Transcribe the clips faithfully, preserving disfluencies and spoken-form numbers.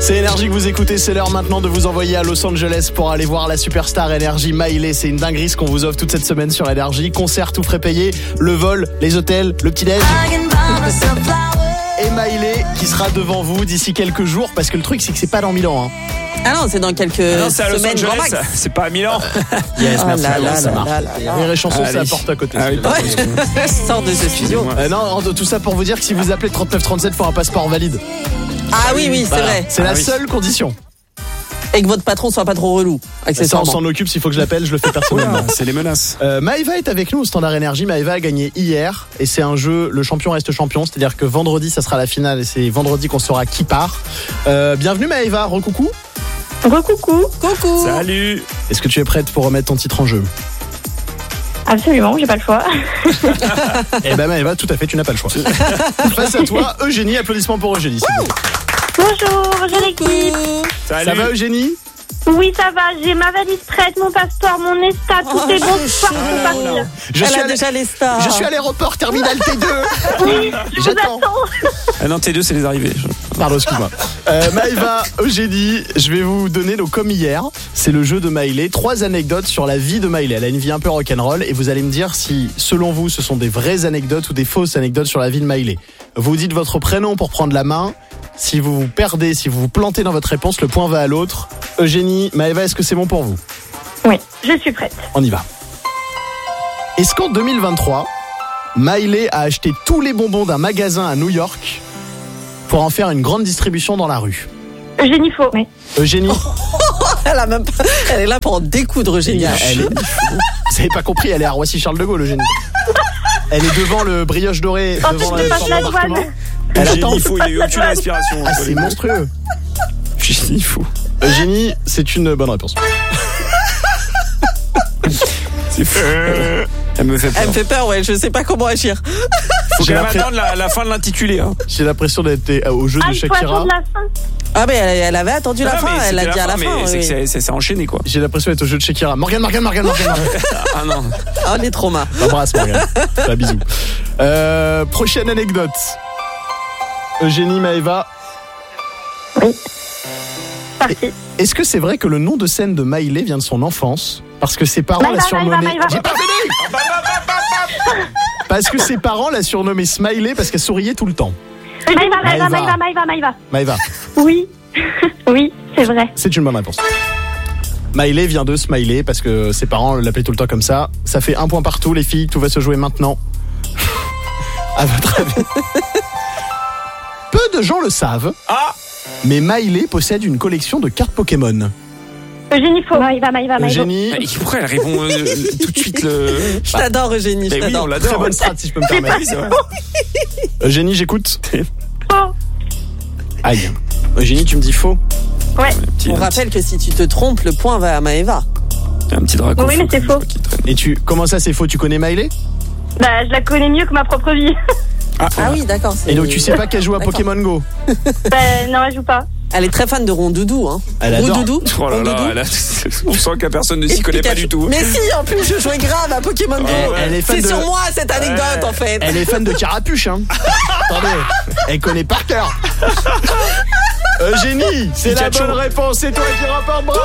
C'est Énergie que vous écoutez, c'est l'heure maintenant de vous envoyer à Los Angeles pour aller voir la superstar Énergie Miley. C'est une dinguerie ce qu'on vous offre toute cette semaine sur Énergie. Concert tout frais payé, le vol, les hôtels, le petit-déj. Et Miley qui sera devant vous d'ici quelques jours, parce que le truc c'est que c'est pas dans Milan. Hein. Ah non, c'est dans quelques ah non, c'est à Los semaines. Angeles, c'est pas à Milan. Yes, oh merci, là là ça là marche. là là là. Rire et chanson, Allez. c'est à porte à côté. Ah oui, Ouais, sors de ce studio. Euh, non, tout ça pour vous dire que si vous appelez trente-neuf trente-sept, il faut un passeport valide. Ah oui, oui, c'est Voilà. vrai. C'est Ah la oui. seule condition. Et que votre patron soit pas trop relou. Ça, on Accessoirement. s'en occupe, s'il faut que je l'appelle, je le fais personnellement. Oula, c'est les menaces. Euh, Maëva est avec nous au Standard Énergie. Maëva a gagné hier et c'est un jeu, le champion reste champion, c'est-à-dire que vendredi ça sera la finale et c'est vendredi qu'on saura qui part. Euh, bienvenue Maëva, recoucou. Recoucou. Coucou. Salut. Est-ce que tu es prête pour remettre ton titre en jeu? Absolument, j'ai pas le choix. Eh ben Maëva, tout à fait, tu n'as pas le choix. Face à toi, Eugénie, applaudissements pour Eugénie. s'il vous plaît. Bonjour, bonjour l'équipe. Salut. Ça va Eugénie? Oui, ça va, j'ai ma valise prête, mon passeport, mon ESTA, tout Oh, est bon c'est pour pouvoir partir. Je Elle suis, a à déjà les stars. je suis à l'aéroport terminal T deux. Oui, je vous J'attends. attends. Ah non, T deux, c'est les arrivées. Pardon, excuse-moi. Euh, Maëva, Eugénie, je vais vous donner, donc, comme hier, c'est le jeu de Miley, trois anecdotes sur la vie de Miley. Elle a une vie un peu rock'n'roll et vous allez me dire si, selon vous, ce sont des vraies anecdotes ou des fausses anecdotes sur la vie de Miley. Vous dites votre prénom pour prendre la main. Si vous vous perdez, si vous vous plantez dans votre réponse, le point va à l'autre. Eugénie, Maëva, est-ce que c'est bon pour vous? Oui, je suis prête. On y va. Est-ce qu'en deux mille vingt-trois, Miley a acheté tous les bonbons d'un magasin à New York pour en faire une grande distribution dans la rue? Eugénie Faux. Oui. Eugénie, Elle a même pas... Elle est là pour en découdre, génial. elle est... Vous avez pas compris, elle est à Roissy-Charles de Gaulle, Eugénie. Elle est devant le brioche doré, En devant fait, je le passe la d'embarquement. douane. Elle attend. Il faut, il n'y a eu aucune respiration. Ah, c'est monstrueux. Il faut. Eugénie, c'est une bonne réponse. C'est fou. Elle me fait Elle peur. me fait peur, ouais, je sais pas comment agir. Faut J'ai quand même l'impression- attendre la, la fin de l'intitulé. Hein. J'ai l'impression d'être au jeu Ah, de il faut Shakira. attendre la fin. Ah, mais elle, elle avait attendu la Ah, fin, mais elle a c'était dit à la mais fin. c'est oui. que c'est- c'est c'est enchaîné quoi. J'ai l'impression d'être au jeu de Shakira. Morgane, Morgane, Morgane, Morgane, Morgane. Ah non. Oh, les traumas. T'embrasse, Morgane. Un bisou. Euh, prochaine anecdote. Eugénie, Maëva. Oui. Parti. Est-ce que c'est vrai que le nom de scène de Miley vient de son enfance? Parce que ses parents Maëva, la surnommaient... Maëva, Maëva. J'ai pas fini. Parce que ses parents la surnommaient Smiley parce qu'elle souriait tout le temps. Maïva, Maëva. Maïva, Maïva, Maïva, Maïva. Maëva, Oui. Oui, c'est vrai. c'est une bonne réponse. Miley vient de Smiley parce que ses parents l'appelaient tout le temps comme ça. Ça fait un point partout, les filles. Tout va se jouer maintenant. À votre avis. Peu de gens le savent, Ah. mais Miley possède une collection de cartes Pokémon. Eugénie Faux. Maïva, Maïva, Maïva. Eugénie, Mais Pourquoi elle répond euh, tout de suite le. Je t'adore, Eugénie, je Mais oui, t'adore. on très l'adore. bonne strat si je peux me permettre. Oui, c'est vrai. Eugénie, j'écoute. Faux. Aïe. Eugénie, tu me dis faux. Ouais. Petit- On rappelle que si tu te trompes, le point va à Maëva. Un petit dragon. Oui, mais c'est faux. Et tu, comment ça c'est faux? Tu connais Miley? Bah, je la connais mieux que ma propre vie. Ah, Ah oui, d'accord. c'est- Et donc tu sais pas qu'elle joue à D'accord. Pokémon Go? Bah, non, elle joue pas. Elle est très fan de Rondoudou, hein. Elle adore. Rondoudou. Oh là là, Rondoudou. elle a- on sent que la personne ne s'y Et connaît pas Pikachu. du tout. Mais si, en plus, je jouais grave à Pokémon Go. Elle- elle est fan C'est de- sur moi cette anecdote, Ouais. en fait. Elle est fan de Carapuche, hein. Attendez, elle connaît par cœur. Eugénie, c'est la Pikachu. bonne réponse. C'est toi qui remporte, bravo.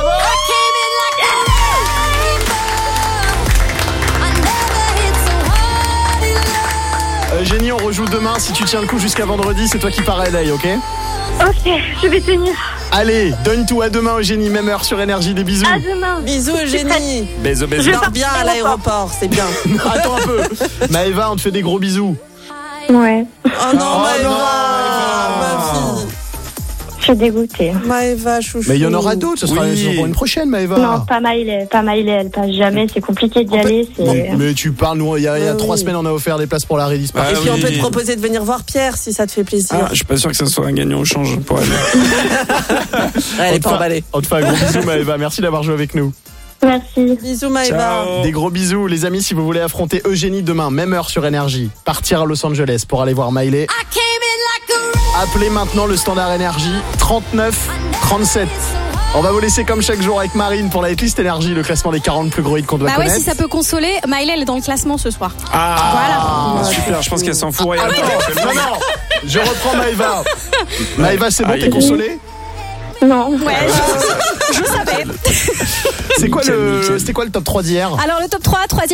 Eugénie, on rejoue demain. Si tu tiens le coup jusqu'à vendredi, c'est toi qui pars à L A, ok? Ok, je vais tenir. Allez, donne tout à demain, Eugénie. Même heure sur Énergie. Des bisous. À demain. Bisous, Eugénie. Bisous, bisous. Je- Dors bien à l'aéroport, c'est bien. Attends un peu. Maëva, on te fait des gros bisous. Ouais, Oh non, Oh Maëva, non, ma fille. je suis dégoûtée. Maëva, chouchou. Mais il y en aura d'autres. Ce sera Oui. pour une prochaine, Maëva. Non, pas Maïlé, pas Maïlé, elle passe jamais, c'est compliqué d'y aller. Mais, C'est... mais tu parles, nous, il y a, il y a Ah trois oui. semaines, on a offert des places pour la Redis Ah Et puis on oui. peut te proposer de venir voir Pierre si ça te fait plaisir. Ah, je suis pas sûr que ça soit un gagnant au change pour elle. Elle est pas emballée. On te fait un gros bisou, Maëva. Merci d'avoir joué avec nous. Merci. Bisous, Maëva. Ciao. Des gros bisous, les amis. Si vous voulez affronter Eugénie demain, même heure sur Énergie, partir à Los Angeles pour aller voir Miley, appelez maintenant le standard Énergie trente-neuf trente-sept. On va vous laisser comme chaque jour avec Marine pour la hitlist Énergie, le classement des quarante plus gros hits qu'on doit Bah ouais, connaître. si ça peut consoler, Miley elle est dans le classement ce soir. Ah, Voilà. super, je pense qu'elle s'en fout. Regarde, Attends, non, non, je reprends Maëva. Maëva, c'est bon, Aïe. t'es consolée? Non. Ouais, je, je savais. C'est quoi Nickel, le, nickel. c'était quoi le top trois d'hier? Alors le top trois, troisième